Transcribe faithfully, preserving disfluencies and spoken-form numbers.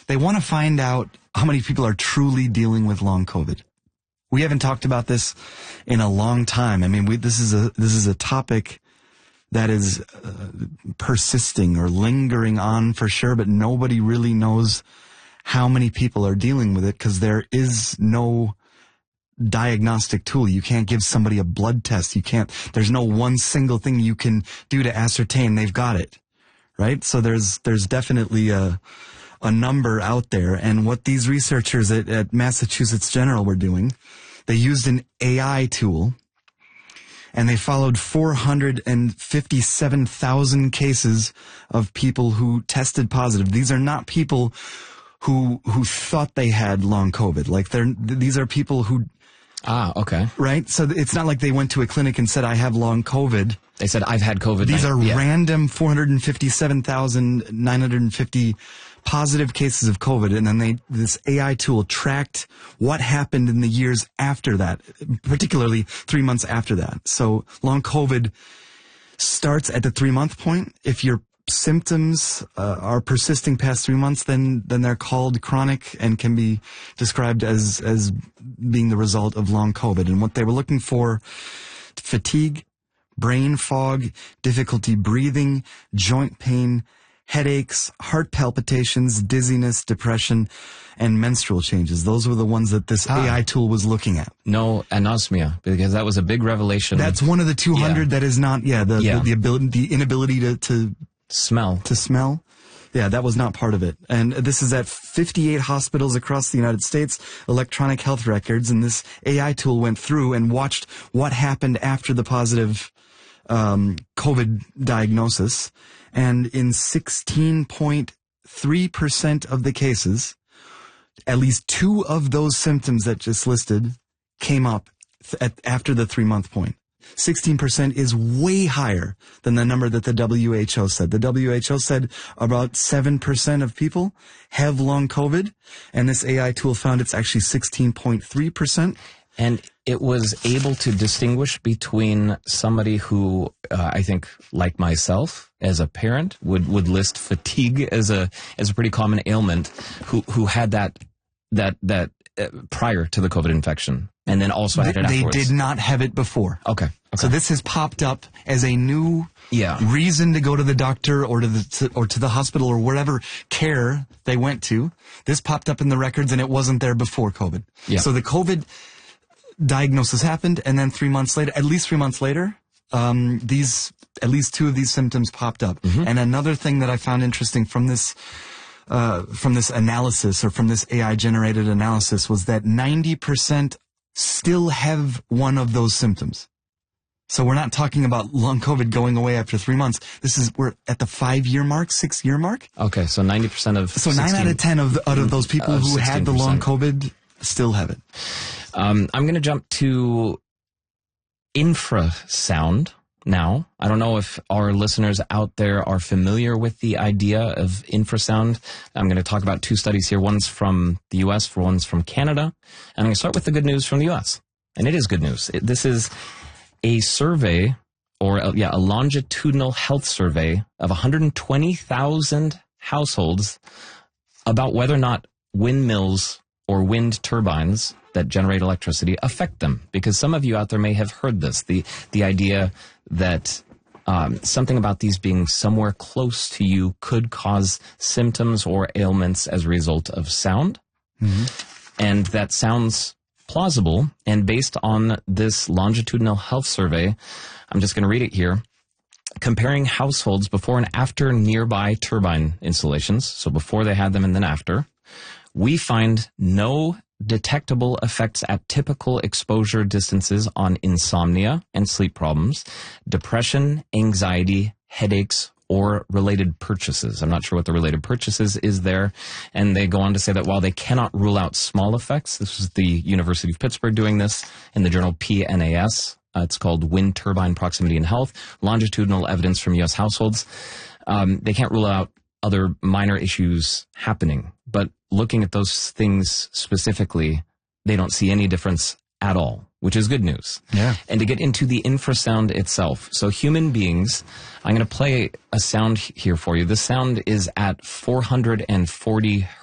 They want to find out how many people are truly dealing with long COVID. We haven't talked about this in a long time. I mean, we, this is a this is a topic that is uh, persisting or lingering on for sure, but nobody really knows how many people are dealing with it because there is no diagnostic tool. You can't give somebody a blood test. You can't, there's no one single thing you can do to ascertain they've got it, right? So there's, there's definitely a, a number out there. And what these researchers at, at Massachusetts General were doing, they used an A I tool and they followed four hundred fifty-seven thousand cases of people who tested positive. These are not people who, who thought they had long COVID. Like they're, these are people who, Ah, okay. right? So it's not like they went to a clinic and said, I have long COVID. They said, I've had COVID. These are yeah. random four hundred fifty-seven thousand nine hundred fifty positive cases of COVID. And then they, this A I tool tracked what happened in the years after that, particularly three months after that. So long COVID starts at the three month point. If your symptoms uh, are persisting past three months, then, then they're called chronic and can be described as, as being the result of long COVID. And what they were looking for, fatigue, brain fog, difficulty breathing, joint pain, headaches, heart palpitations, dizziness, depression, and menstrual changes. Those were the ones that this ah. A I tool was looking at. No anosmia, because that was a big revelation. That's one of the two hundred yeah. that is not, yeah, the, yeah. the, the ability, the inability to, to smell, to smell. Yeah, that was not part of it. And this is at fifty-eight hospitals across the United States, electronic health records. And this A I tool went through and watched what happened after the positive um, COVID diagnosis. And in sixteen point three percent of the cases, at least two of those symptoms that just listed came up th- at, after the three-month point. sixteen percent is way higher than the number that the W H O said. The W H O said about seven percent of people have long COVID, and this A I tool found it's actually sixteen point three percent. And it was able to distinguish between somebody who, uh, I think, like myself, as a parent, would, would list fatigue as a as a pretty common ailment, who who had that that that uh, prior to the COVID infection, and then also had they, it they afterwards. did not have it before. Okay. okay. So this has popped up as a new yeah. reason to go to the doctor or to the to, or to the hospital or wherever care they went to. This popped up in the records, and it wasn't there before COVID. Yeah. So the COVID diagnosis happened, and then three months later, at least three months later, um, these, at least two of these symptoms popped up. Mm-hmm. And another thing that I found interesting from this, uh, from this analysis or from this A I generated analysis was that ninety percent still have one of those symptoms. So we're not talking about long COVID going away after three months. This is, we're at the five year mark, six year mark. Okay. So ninety percent of, so nine out of ten of the, out of those people uh, who had the long sixteen percent COVID still have it. Um, I'm going to jump to infrasound now. I don't know if our listeners out there are familiar with the idea of infrasound. I'm going to talk about two studies here. One's from the U S, one's from Canada. And I'm going to start with the good news from the U S. And it is good news. It, this is a survey, or a, yeah, a longitudinal health survey of one hundred twenty thousand households about whether or not windmills or wind turbines that generate electricity affect them. Because some of you out there may have heard this, the the idea that um, something about these being somewhere close to you could cause symptoms or ailments as a result of sound. Mm-hmm. And that sounds plausible. And based on this longitudinal health survey, I'm just going to read it here, comparing households before and after nearby turbine installations, so before they had them and then after, we find no detectable effects at typical exposure distances on insomnia and sleep problems, depression, anxiety, headaches, or related purchases. I'm not sure what the related purchases is there. And they go on to say that while they cannot rule out small effects, this is the University of Pittsburgh doing this in the journal P N A S. Uh, it's called Wind Turbine Proximity and Health, longitudinal evidence from U S households. Um, they can't rule out other minor issues happening, but looking at those things specifically, they don't see any difference at all, which is good news. Yeah. And to get into the infrasound itself, so human beings, I'm going to play a sound here for you. This sound is at four hundred forty